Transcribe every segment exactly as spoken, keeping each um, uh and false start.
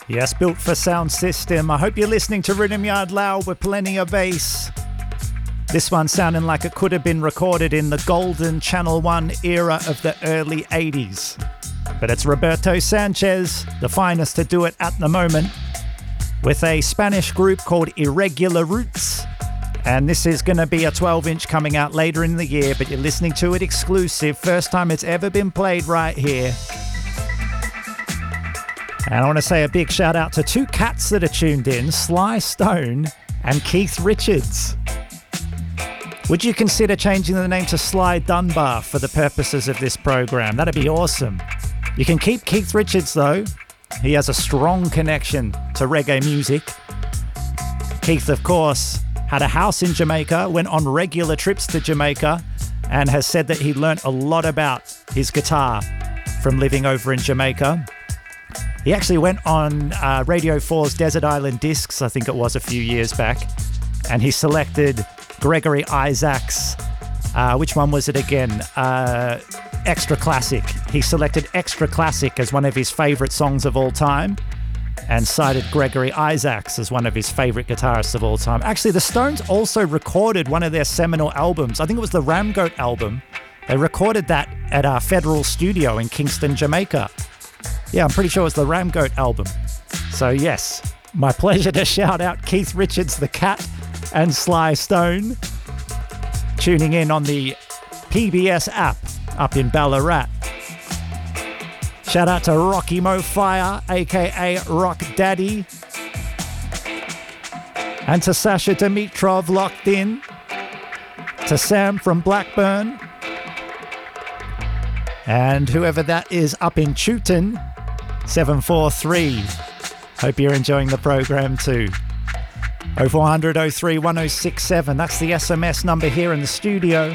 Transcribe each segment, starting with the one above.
Yes, built for sound system. I hope you're listening to Rhythm Yard Loud with plenty of bass. This one sounding like it could have been recorded in the golden Channel One era of the early eighties. But it's Roberto Sanchez, the finest to do it at the moment, with a Spanish group called Irregular Roots. And this is going to be a twelve inch coming out later in the year, but you're listening to it exclusive. First time it's ever been played right here. And I want to say a big shout out to two cats that are tuned in, Sly Stone and Keith Richards. Would you consider changing the name to Sly Dunbar for the purposes of this program? That'd be awesome. You can keep Keith Richards though. He has a strong connection to reggae music. Keith, of course, had a house in Jamaica, went on regular trips to Jamaica, and has said that he learnt a lot about his guitar from living over in Jamaica. He actually went on uh, Radio four's Desert Island Discs, I think it was a few years back, and he selected Gregory Isaacs. Uh, which one was it again? Uh, Extra Classic. He selected Extra Classic as one of his favourite songs of all time and cited Gregory Isaacs as one of his favourite guitarists of all time. Actually, the Stones also recorded one of their seminal albums. I think it was the Ramgoat album. They recorded that at our Federal Studio in Kingston, Jamaica. Yeah, I'm pretty sure it was the Ramgoat album. So yes, my pleasure to shout out Keith Richards, the Cat, and Sly Stone, tuning in on the P B S app up in Ballarat. Shout out to Rocky Mo Fire, aka Rock Daddy, and to Sasha Dimitrov locked in, to Sam from Blackburn, and whoever that is up in Chewton, seven four three. Hope you're enjoying the program too. oh four hundred oh three one oh six seven, that's the S M S number here in the studio.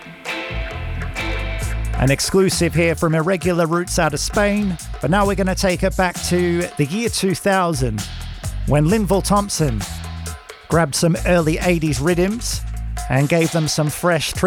An exclusive here from Irregular Roots out of Spain, but now we're going to take it back to the year two thousand, when Linval Thompson grabbed some early eighties rhythms and gave them some fresh